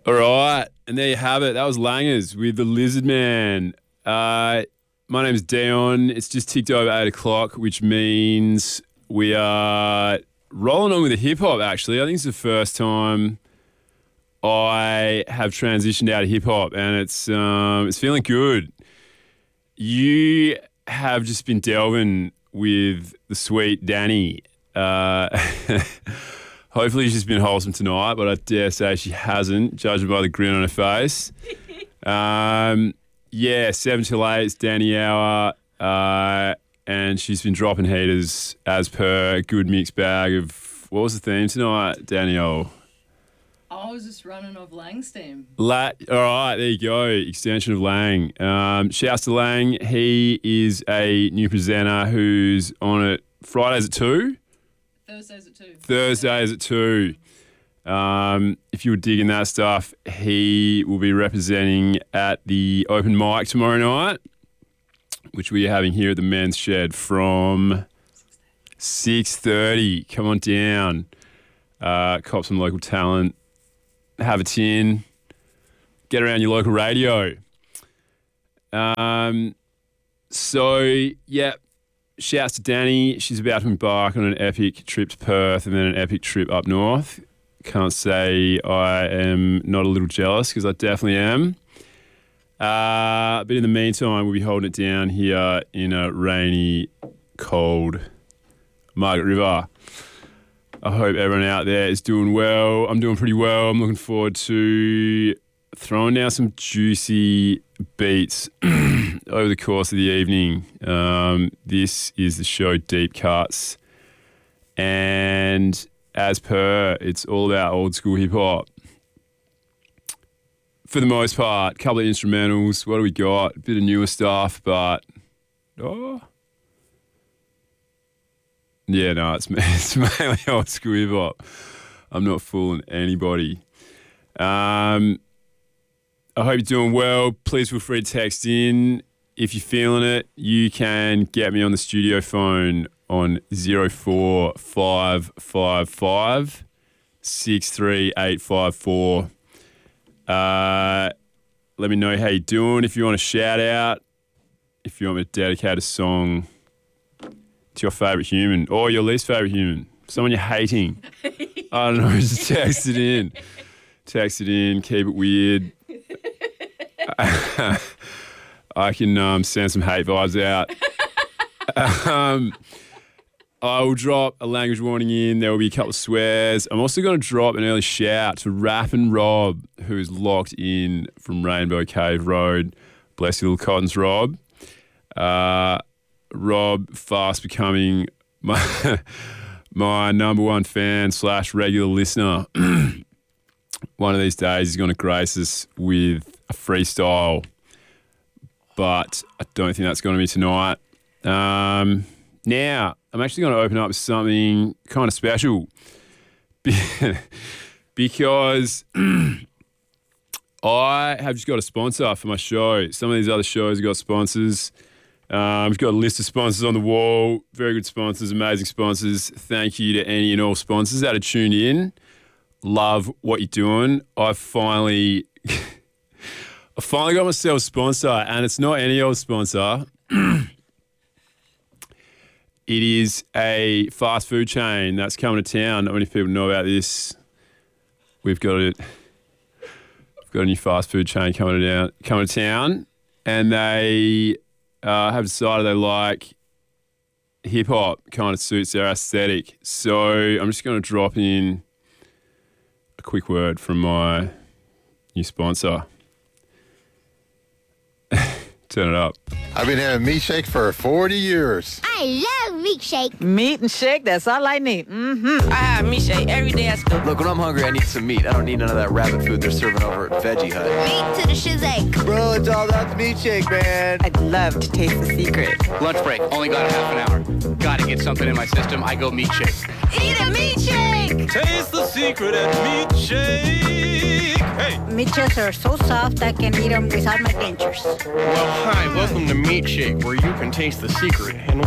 All right, and there you have it. That was Langers with the Lizard Man. My name is Dion. It's just ticked over 8 o'clock, which means we are rolling on with the hip hop. Actually, I think it's the first time I have transitioned out of hip hop, and it's feeling good. You have just been delving with the sweet Danny. Hopefully she's been wholesome tonight, but I dare say she hasn't, judging by the grin on her face. 7 till 8, it's Danny hour, and she's been dropping heaters as per. A good mixed bag of, what was the theme tonight, Danielle? I was just running off Lang's team. All right, there you go. Extension of Lang. Shouts to Lang. He is a new presenter who's on it Fridays at 2. Thursdays at 2. If you were digging that stuff, he will be representing at the open mic tomorrow night, which we are having here at the Men's Shed from 6:30. Come on down. Cop some local talent. Have a tin. Get around your local radio. Shouts to Danny. She's about to embark on an epic trip to Perth and then an epic trip up north. Can't say I am not a little jealous, because I definitely am. But in the meantime, we'll be holding it down here in a rainy, cold Margaret River. I hope everyone out there is doing well. I'm doing pretty well. I'm looking forward to throwing down some juicy beats over the course of the evening. This is the show Deep Cuts, and as per, it's all about old school hip hop. For the most part, a couple of instrumentals. What do we got? A bit of newer stuff, but it's mainly old school hip hop. I'm not fooling anybody. I hope you're doing well. Please feel free to text in. If you're feeling it, you can get me on the studio phone on 04555 63854. Let me know how you're doing. If you want a shout out, if you want me to dedicate a song to your favourite human or your least favourite human, someone you're hating, I don't know, just text it in. Text it in, keep it weird. I can send some hate vibes out. I will drop a language warning in. There will be a couple of swears. I'm also going to drop an early shout to Rappin' Rob, who's locked in from Rainbow Cave Road. Bless you, little cottons, Rob. Rob, fast becoming my number one fan / regular listener. One of these days he's going to grace us with a freestyle, but I don't think that's going to be tonight. Now, I'm actually going to open up with something kind of special because I have just got a sponsor for my show. Some of these other shows have got sponsors. We've got a list of sponsors on the wall, very good sponsors, amazing sponsors. Thank you to any and all sponsors that are tuned in. Love what you're doing. I finally got myself a sponsor, and it's not any old sponsor. It is a fast food chain that's coming to town. Not many people know about this. We've got a new fast food chain coming to town, and they have decided they like hip hop, kind of suits their aesthetic. So I'm just going to drop in a quick word from my new sponsor. Turn it up. I've been having meat shake for 40 years. I love meat shake. Meat and shake, that's all I need. I have meat shake every day at school. Look, when I'm hungry, I need some meat. I don't need none of that rabbit food they're serving over at Veggie Hut. Meat to the shizake. Bro, it's all about the meat shake, man. I'd love to taste the secret. Lunch break, only got a half an hour. Gotta get something in my system, I go meat shake. Eat a meat shake. Taste the secret at Meat Shake. Hey. Meat shakes are so soft I can eat them without my dentures. Well, hi, welcome to Meat Shake, where you can taste the secret and